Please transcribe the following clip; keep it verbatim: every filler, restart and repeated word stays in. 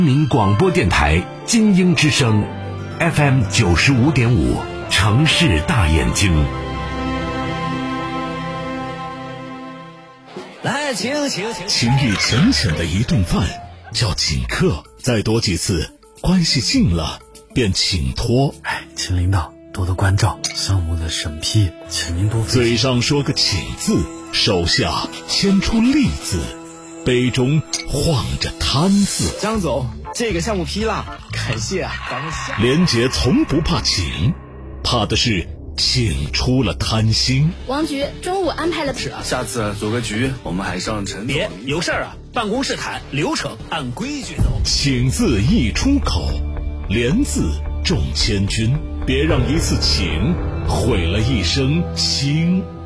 民广播电台金鹰之声 F M 九十五点五，城市大眼睛。 来，请请请， 情谊浅浅的一顿饭叫请客，再多几次，关系近了便请托。 哎，请领导多多关照，项目的审批，请您多费心。 嘴上说个请字，手下牵出利字，杯中晃着贪字。 张总，这个项目批了，感谢啊，咱们下。 连杰从不怕请，怕的是请出了贪心。 王局中午安排了。 是啊，下次组个局，我们还上陈总。 别有事儿啊，办公室谈，流程按规矩走。 请字一出口，连字重千钧，别让一次请毁了一生情。